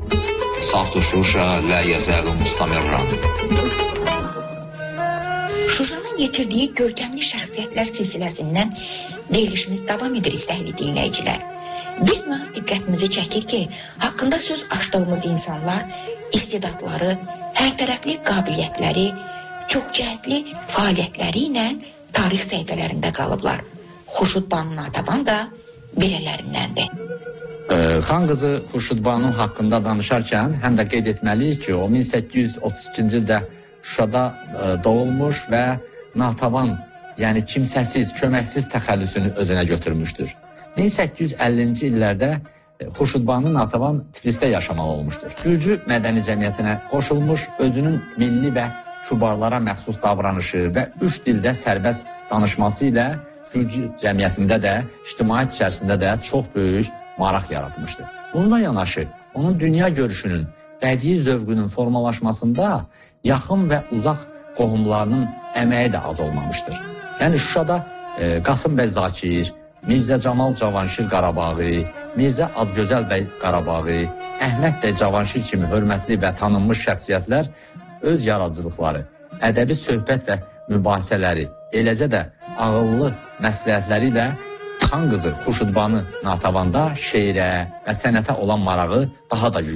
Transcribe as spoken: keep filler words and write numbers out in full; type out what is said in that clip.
صوت شوشة لا يزال مستمرا. Şuşanın getirdiği görkemli şəxsiyyətlər silsiləsindən verilişimiz davam edir istəkli dinləyicilər. Bir nüans diqqətimizi çəkir ki, haqqında söz açdığımız insanlar istedadları, hərtərəfli qabiliyyətləri, çoxcəhətli fəaliyyətləri ilə tarix səhifələrində qalıblar. Xurşud Banu Natəvan da belələrindəndir. Xan qızı Xurşud Banu haqqında danışarkən həm də qeyd etməliyik ki, o min səkkiz yüz otuz ikinci ildə Şuşada doğulmuş və Natəvan, yəni kimsəsiz, köməksiz təxəllüsünü özünə götürmüşdür. min səkkiz yüz əllinci illərdə Xurşud Banu Natəvan Tiflisdə yaşamalı olmuşdur. Gürcü mədəni cəmiyyətinə qoşulmuş, özünün milli və şubarlara məxsus davranışı və üç dildə sərbəst danışması ilə Gürcü cəmiyyətində də, ictimaiyyət içərisində də çox böyük maraq yaratmışdır. Bununla yanaşı, onun dünya görüşünün, bədii zövqünün formalaşmasında yaxın və uzaq qohumlarının əməyi də az olmamışdır. Yəni Şuşada e, Qasım bəy Zakir, Mirzə Camal Cavanşir Qarabağı, Mirzə Adgözəl bəy Qarabağı, Əhməd bəy Cavanşir kimi hörmətli və tanınmış şəxsiyyətlər öz yaradıcılıqları, ədəbi söhbət və mübahisələri, eləcə də ağıllı məsləhətləri ilə Xan qızı Xurşud Banu Natəvanda şeirə və sənətə olan marağı daha da yüksəltmişdir.